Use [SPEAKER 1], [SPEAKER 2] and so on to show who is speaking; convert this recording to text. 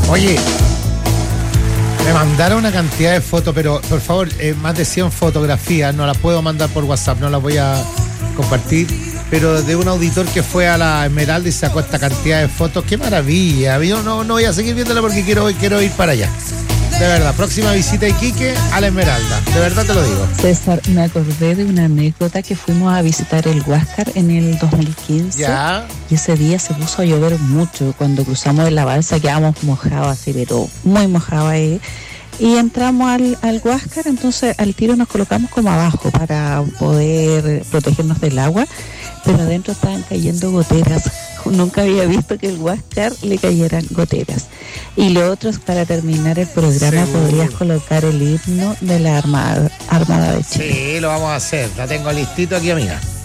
[SPEAKER 1] Oye, me mandaron una cantidad de fotos, pero por favor, más de 100 fotografías, no las puedo mandar por WhatsApp, no las voy a compartir, pero de un auditor que fue a la Esmeralda y sacó esta cantidad de fotos. ¡Qué maravilla! Yo no voy a seguir viéndola porque quiero ir para allá. De verdad, próxima visita a Iquique a la Esmeralda. De verdad te lo digo.
[SPEAKER 2] César, me acordé de una anécdota que fuimos a visitar el Huáscar en el 2015.
[SPEAKER 1] Ya.
[SPEAKER 2] Y ese día se puso a llover mucho. Cuando cruzamos en la balsa quedamos mojados así, pero muy mojados ahí. Y entramos al Huáscar, entonces al tiro nos colocamos como abajo para poder protegernos del agua, pero adentro estaban cayendo goteras. Nunca había visto que el Huáscar le cayeran goteras. Y lo otro es, para terminar el programa,
[SPEAKER 1] Seguro.
[SPEAKER 2] podrías colocar el himno de la Armada de Chile.
[SPEAKER 1] Sí, lo vamos a hacer. La tengo listito aquí, amiga.